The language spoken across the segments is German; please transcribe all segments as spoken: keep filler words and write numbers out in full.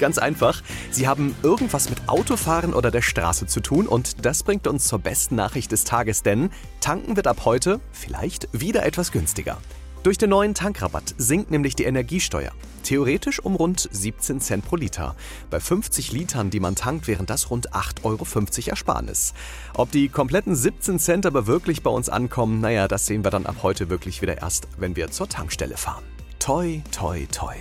Ganz einfach, sie haben irgendwas mit Autofahren oder der Straße zu tun und das bringt uns zur besten Nachricht des Tages, denn tanken wird ab heute vielleicht wieder etwas günstiger. Durch den neuen Tankrabatt sinkt nämlich die Energiesteuer. Theoretisch um rund siebzehn Cent pro Liter. Bei fünfzig Litern, die man tankt, wären das rund acht Euro fünfzig Ersparnis. Ob die kompletten siebzehn Cent aber wirklich bei uns ankommen, naja, das sehen wir dann ab heute wirklich wieder erst, wenn wir zur Tankstelle fahren. Toi, toi, toi.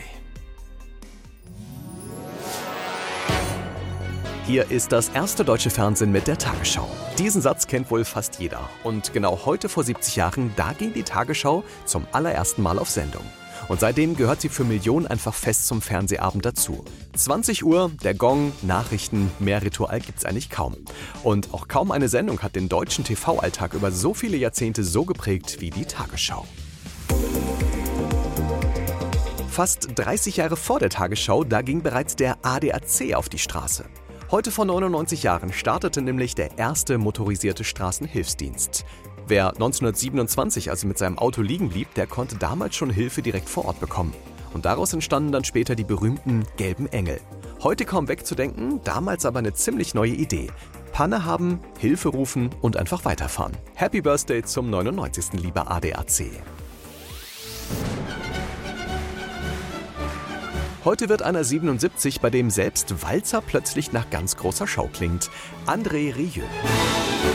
Hier ist das erste deutsche Fernsehen mit der Tagesschau. Diesen Satz kennt wohl fast jeder. Und genau heute vor siebzig Jahren, da ging die Tagesschau zum allerersten Mal auf Sendung. Und seitdem gehört sie für Millionen einfach fest zum Fernsehabend dazu. zwanzig Uhr, der Gong, Nachrichten, mehr Ritual gibt's eigentlich kaum. Und auch kaum eine Sendung hat den deutschen T V-Alltag über so viele Jahrzehnte so geprägt wie die Tagesschau. Fast dreißig Jahre vor der Tagesschau, da ging bereits der A D A C auf die Straße. Heute vor neunundneunzig Jahren startete nämlich der erste motorisierte Straßenhilfsdienst. Wer neunzehnhundertsiebenundzwanzig also mit seinem Auto liegen blieb, der konnte damals schon Hilfe direkt vor Ort bekommen. Und daraus entstanden dann später die berühmten gelben Engel. Heute kaum wegzudenken, damals aber eine ziemlich neue Idee. Panne haben, Hilfe rufen und einfach weiterfahren. Happy Birthday zum neunundneunzigsten lieber A D A C. Heute wird einer siebenundsiebzig, bei dem selbst Walzer plötzlich nach ganz großer Show klingt. André Rieu.